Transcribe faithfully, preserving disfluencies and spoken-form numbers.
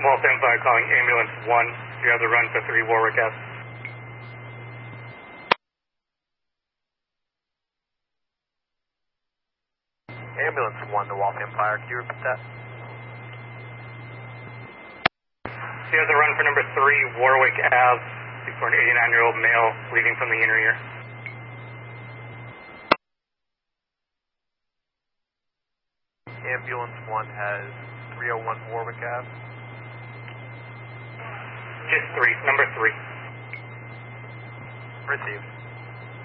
Waltham five calling ambulance one. You have the run for three Warwick Ave. Ambulance one to Waltham Fire, can you repeat that? You have the run for number three Warwick Ave for an eighty-nine year old male bleeding from the inner ear. Ambulance one has three oh one Warwick Ave. Just three, number three. Received.